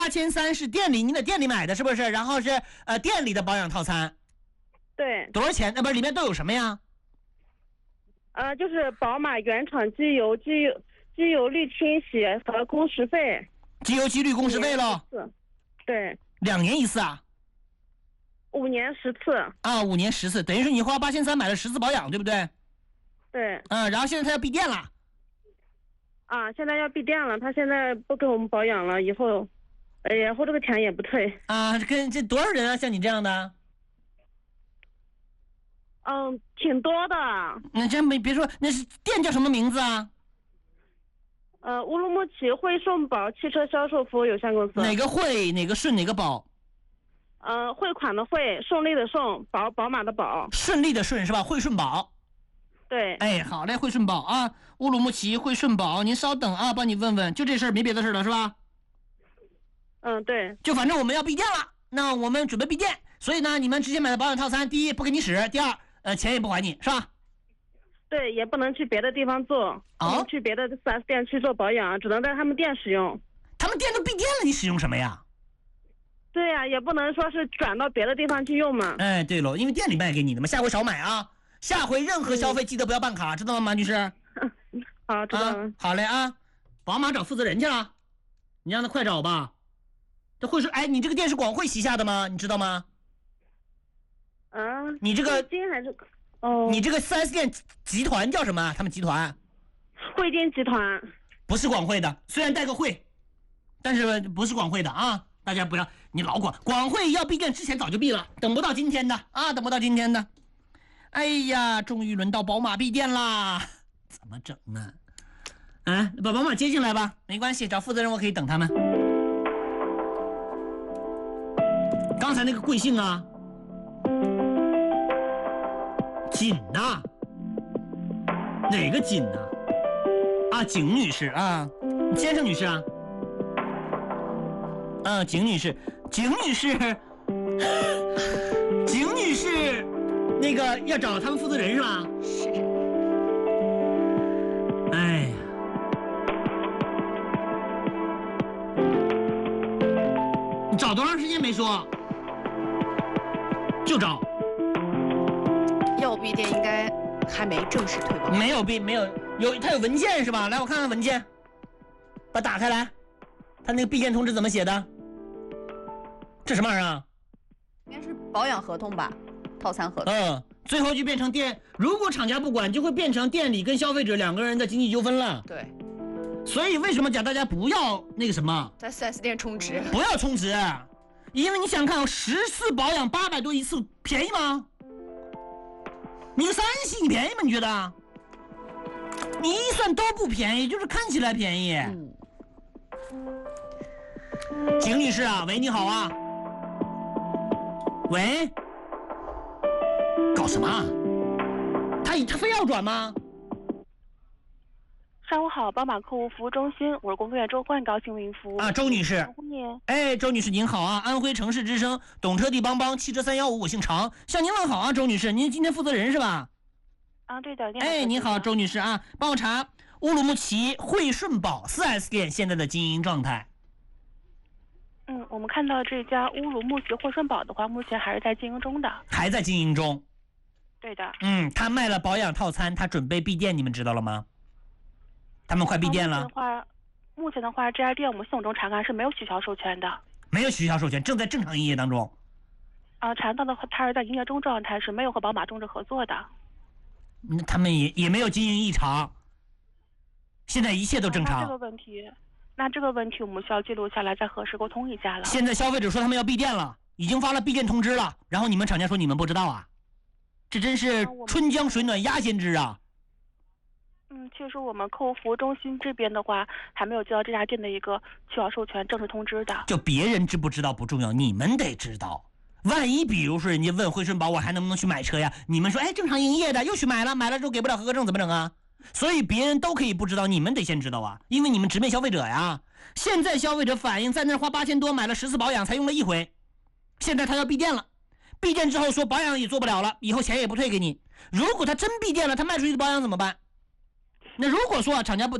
8300是你在店里买的是不是？然后是店里的保养套餐。 对。 多少钱？不是，里面都有什么呀？ 就是宝马原厂机油、机油滤清洗和工时费。 机油机滤工时费咯。 对。 2年一次啊 ？5年10次。 啊，5年10次，等于是你花8300买了10次保养，对不对？ 对。 然后现在他要闭店了。 现在要闭店了，他现在不给我们保养了，以后这个钱也不退。 这多少人啊？像你这样的？ 挺多的。 那真别说，那是店叫什么名字啊？ 乌鲁木齐汇顺宝汽车销售服务有限公司。 哪个汇，哪个顺，哪个宝？ 汇款的汇，顺利的顺，宝马的宝。 顺利的顺是吧？汇顺宝。 对。 哎，好嘞，汇顺宝啊，乌鲁木齐汇顺宝，您稍等啊，帮你问问，就这事儿没别的事了是吧？ 对。 就反正我们要闭店了，那我们准备闭店，所以呢，你们之前买的保养套餐，第一不给你使，第二钱也不还你，是吧？ 对，也不能去别的地方做，不能去别的 4S 店去做保养，只能在他们店使用。 他们店都闭店了，你使用什么呀？ 对呀，也不能说是转到别的地方去用嘛。 哎，对喽，因为店里卖给你的嘛，下回少买啊。下回任何消费记得不要办卡，知道吗，马女士？ 好，知道了。 好嘞啊，宝马找负责人去了，你让他快找吧。他会说，哎，你这个店是广汇旗下的吗？你知道吗？你这个金还是你这个 4S 店集团叫什么？他们集团？ 汇金集团。 不是广汇的，虽然带个汇，但是不是广汇的啊！大家不要，你老广汇要闭店之前早就闭了，等不到今天的啊，等不到今天的。哎呀，终于轮到宝马闭店啦，怎么整呢？把宝马接进来吧，没关系，找负责人我可以等他们。刚才那个贵姓啊？锦呐？哪个锦呢？景女士啊，先生女士啊？景女士，景女士。那个要找他们负责人是吧？ 是。 哎呀，你找多长时间没说？就找。 要闭店应该还没正式推广。 没有，他有文件是吧？来，我看看文件，把打开来，他那个闭店通知怎么写的？这什么玩意儿啊？ 应该是保养合同吧。套餐合同， 最后就变成店，如果厂家不管，就会变成店里跟消费者2个人的经济纠纷了。 对， 所以为什么讲大家不要那个什么， 在 4S 店充值， 不要充值，因为你想看10次保养800多一次，便宜吗？你个3系你便宜吗？你觉得？你一算都不便宜，就是看起来便宜。景女士啊，喂，你好啊，喂。搞什么？他非要转吗？ 上午好，宝马客户服务中心，我是工作人员周焕，高兴为您服务。 周女士。哎，周女士您好啊，安徽城市之声，懂车帝帮汽车315，我姓常，向您问好啊，周女士，您今天负责人是吧？ 对的。 哎，你好，周女士啊，帮我查乌鲁木齐汇顺宝 4S 店现在的经营状态。 我们看到这家乌鲁木齐汇顺宝的话，目前还是在经营中的。 还在经营中。 对的。 他卖了保养套餐，他准备闭店，你们知道了吗？他们快闭店了。 目前的话，这家店我们系统中查看是没有取消授权的。 没有取消授权，正在正常营业当中。 查到的他是在营业中状态，是没有和宝马终止合作的。 他们也没有经营异常，现在一切都正常。 那这个问题我们需要记录下来，再核实沟通一下了。 现在消费者说他们要闭店了，已经发了闭店通知了，然后你们厂家说你们不知道啊？这真是春江水暖鸭先知啊！ 其实我们客户服务中心这边的话，还没有接到这家店的一个取消授权正式通知的。 就别人知不知道不重要，你们得知道。万一比如说人家问汇顺宝我还能不能去买车呀？你们说正常营业的，又去买了之后给不了合格证怎么整啊？所以别人都可以不知道，你们得先知道啊，因为你们直面消费者呀。现在消费者反映在那花8000多买了10次保养才用了1回，现在他要闭店了，闭店之后说保养也做不了了，以后钱也不退给你。如果他真闭店了，他卖出去的保养怎么办？那如果说厂家不兜底，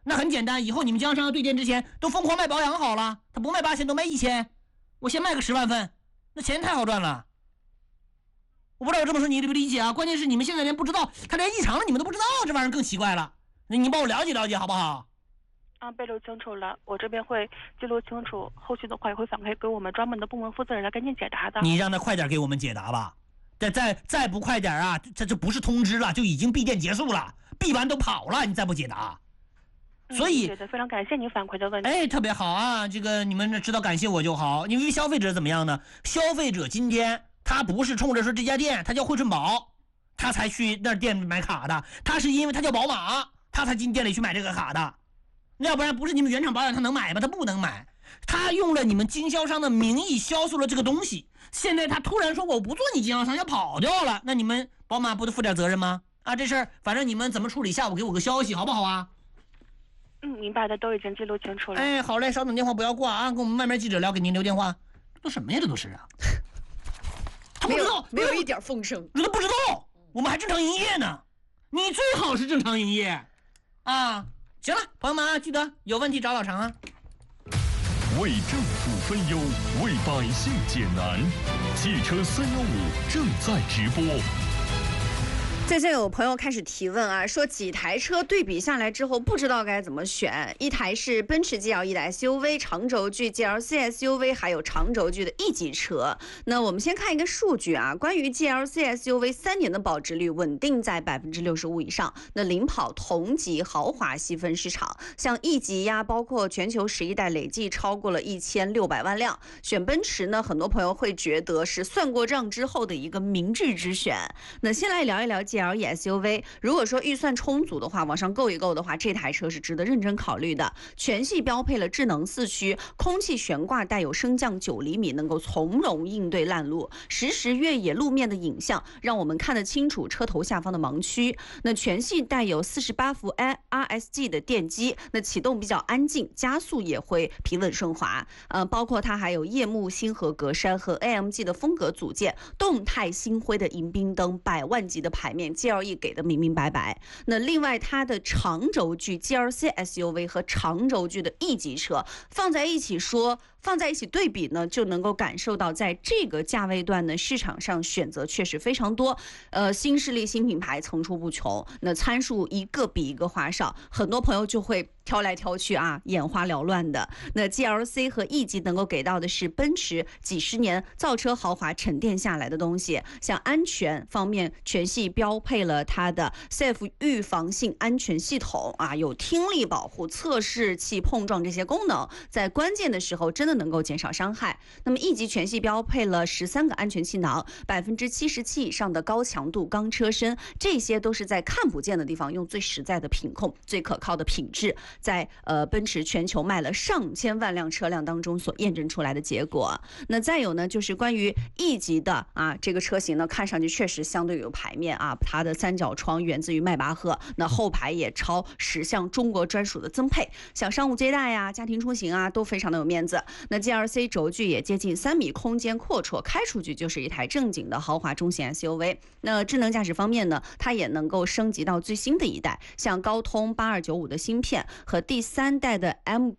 那很简单，以后你们经销商要对店之前都疯狂卖保养好了，他不卖8000，都卖1000，我先卖个10万份，那钱太好赚了。我不知道我这么说你理不理解啊？关键是你们现在连不知道，他连异常了你们都不知道，这玩意儿更奇怪了。那你帮我了解了解好不好？ 备录清楚了，我这边会记录清楚，后续的话也会反馈给我们专门的部门负责人来赶紧解答的。 你让他快点给我们解答吧，再不快点啊，这不是通知了，就已经闭店结束了，闭完都跑了，你再不解答。所以非常感谢您反馈的问题。 哎，特别好啊，这个你们知道感谢我就好。因为消费者怎么样呢？消费者今天他不是冲着说这家店他叫惠顺宝，他才去那店买卡的，他是因为他叫宝马，他才进店里去买这个卡的。要不然不是你们原厂保养他能买吗？他不能买，他用了你们经销商的名义销售了这个东西，现在他突然说我不做你经销商要跑掉了，那你们宝马不得负点责任吗？啊，这事儿反正你们怎么处理，下午给我个消息好不好啊？ 明白的，都已经记录清楚了。 哎，好嘞，稍等电话不要挂啊，跟我们外面记者聊，给您留电话。都什么呀？这都是啊，他不知道， 没有一点风声， 这都不知道，我们还正常营业呢。你最好是正常营业，啊。行了，朋友们啊，记得有问题找老常啊。 为政府分忧，为百姓解难，汽车315正在直播。 最近有朋友开始提问啊，说几台车对比下来之后不知道该怎么选，一台是奔驰 GLE 的 SUV 长轴距 GLC SUV， 还有长轴距的 E 级车。那我们先看一个数据啊，关于 GLC SUV 3年的保值率稳定在65%以上，那领跑同级豪华细分市场，像 E 级呀，包括全球11代累计超过了1600万辆。选奔驰呢，很多朋友会觉得是算过账之后的一个明智之选。那先来聊一聊 GLE SUV， 如果说预算充足的话，往上购一购的话，这台车是值得认真考虑的。全系标配了智能4驱，空气悬挂带有升降9厘米，能够从容应对烂路，实时越野路面的影像，让我们看得清楚车头下方的盲区。那全系带有48伏 RSG 的电机，那启动比较安静，加速也会平稳顺滑。包括它还有夜幕星河格栅和 AMG 的风格组件，动态星辉的迎宾灯，100万级的牌面。GLE 给的明明白白。那另外它的长轴距 GLC SUV 和长轴距的 E 级车放在一起对比呢，就能够感受到在这个价位段呢，市场上选择确实非常多，新势力新品牌层出不穷，那参数一个比一个花哨，很多朋友就会挑来挑去啊，眼花缭乱的。那 GLC 和 E 级能够给到的是奔驰几十年造车豪华沉淀下来的东西，像安全方面，全系标配了它的 Safe 预防性安全系统啊，有听力保护、测试器碰撞这些功能，在关键的时候真的能够减少伤害。那么 E 级全系标配了13个安全气囊，77%以上的高强度钢车身，这些都是在看不见的地方用最实在的品控、最可靠的品质，在奔驰全球卖了上千万辆车辆当中所验证出来的结果。那再有呢，就是关于 E 级的啊，这个车型呢，看上去确实相对有排面啊，它的3角窗源自于迈巴赫，那后排也超10项中国专属的增配，像商务接待呀、家庭出行啊，都非常的有面子。那 GLC 轴距也接近3米，空间阔绰，开出去就是一台正经的豪华中型 SUV。那智能驾驶方面呢，它也能够升级到最新的一代，像高通8295的芯片和第3代的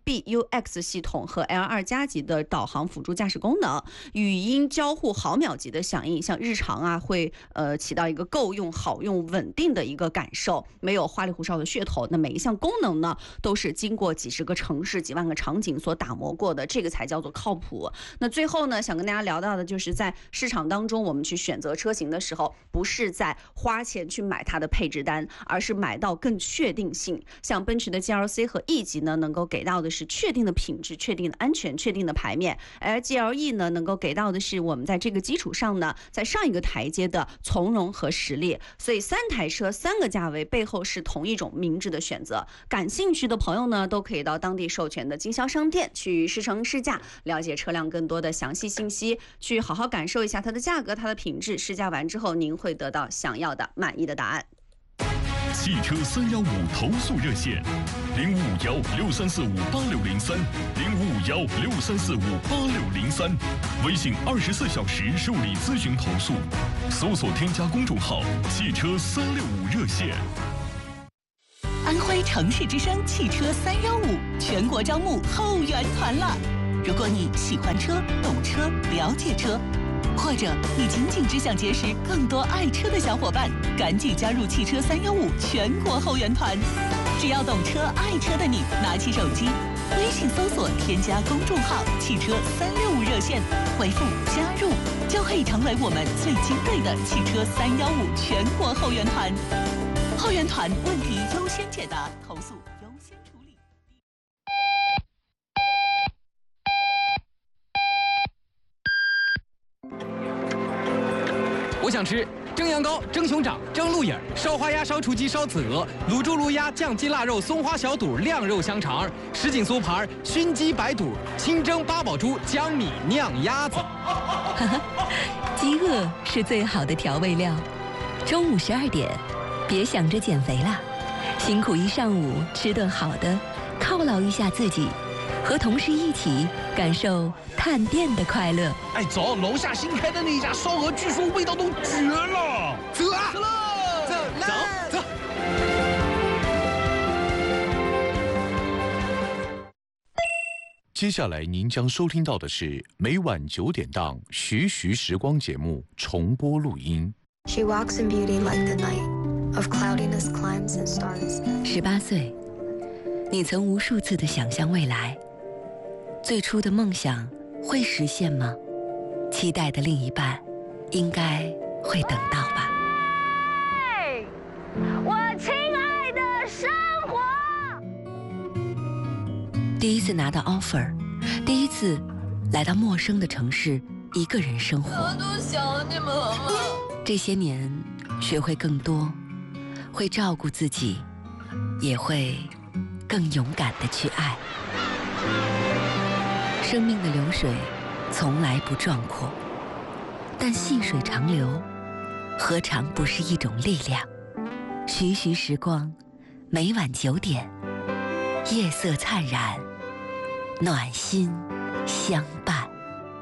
MBUX 系统和 L2 加级的导航辅助驾驶功能，语音交互毫秒级的响应，像日常啊会起到一个够用、好用、稳定的一个感受，没有花里胡哨的噱头。那每一项功能呢，都是经过几十个城市、几万个场景所打磨过的，这个才叫做靠谱。那最后呢，想跟大家聊到的就是在市场当中，我们去选择车型的时候，不是在花钱去买它的配置单，而是买到更确定性。像奔驰的 GLC 和 E 级呢，能够给到的是确定的品质、确定的安全、确定的牌面，而 GLE 呢，能够给到的是我们在这个基础上呢，在上一个台阶的从容和实力。所以3台车3个价位背后是同一种明智的选择。感兴趣的朋友呢，都可以到当地授权的经销商店去试乘试驾，了解车辆更多的详细信息，去好好感受一下它的价格、它的品质。试驾完之后，您会得到想要的满意的答案。 汽车315投诉热线：0551-6345-8603，0551-6345-8603，微信24小时受理咨询投诉，搜索添加公众号“汽车365热线”。 安徽城市之声汽车315全国招募后援团了。如果你喜欢车、懂车、了解车，或者你仅仅只想结识更多爱车的小伙伴，赶紧加入汽车315全国后援团。只要懂车、爱车的你，拿起手机，微信搜索添加公众号“汽车365热线”，回复“加入”，就可以成为我们最精锐的汽车315全国后援团。后援团问题优先解答，投诉优先处理。 我想吃蒸羊羔、蒸熊掌、蒸鹿眼、烧花鸭、烧雏鸡、烧子鹅、卤猪、卤鸭、酱鸡、腊肉、松花小肚、晾肉香肠、什锦酥盘、熏鸡白肚、清蒸八宝猪、江米酿鸭子。 饥饿是最好的调味料。中午12点，别想着减肥啦，辛苦一上午，吃顿好的，犒劳一下自己，和同事一起感受探店的快乐。 哎，走，楼下新开的那家烧鹅，据说味道都绝了。 走啊！走了，走。 接下来您将收听到的是每晚9点档《徐徐时光》节目重播录音。 She walks in beauty like the night of cloudiness climbs and stars. 18岁，你曾无数次的想象未来，最初的梦想会实现吗？期待的另一半，应该会等到吧。 我亲爱的生活。 第一次拿到 offer， 第一次来到陌生的城市，一个人生活。 我都想你们了。 这些年，学会更多，会照顾自己，也会更勇敢地去爱。生命的流水从来不壮阔，但细水长流，何尝不是一种力量？徐徐时光，每晚9点，夜色灿然，暖心相伴。